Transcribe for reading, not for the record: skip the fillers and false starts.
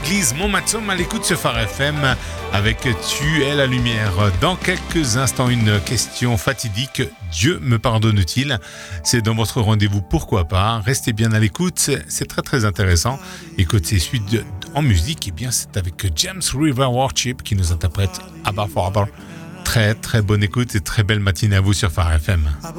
l'église Montmatsom à l'écoute sur Phare FM avec Tu es la lumière. Dans quelques instants, une question fatidique. Dieu me pardonne-t-il? C'est dans votre rendez-vous Pourquoi pas. Restez bien à l'écoute, c'est très très intéressant. Écoutez, suite en musique, et bien c'est avec James River Worship qui nous interprète Abba Father. Très très bonne écoute et très belle matinée à vous sur Phare FM.